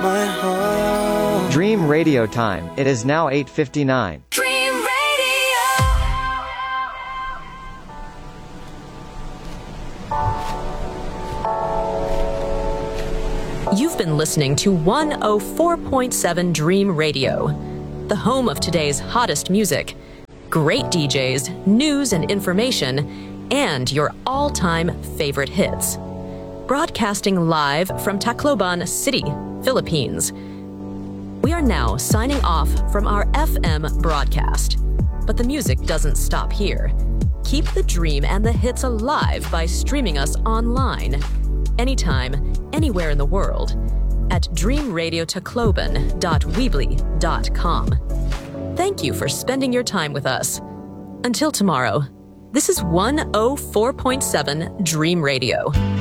my home. Dream Radio time. It is now 8:59. Dream Radio. You've been listening to 104.7 Dream Radio, the home of today's hottest music, great DJs, news and information, and your all-time favorite hits. Broadcasting live from Tacloban City, Philippines. We are now signing off from our FM broadcast, but the music doesn't stop here. Keep the dream and the hits alive by streaming us online, anytime, anywhere in the world, at dreamradiotacloban.weebly.com. Thank you for spending your time with us. Until tomorrow, this is 104.7 Dream Radio.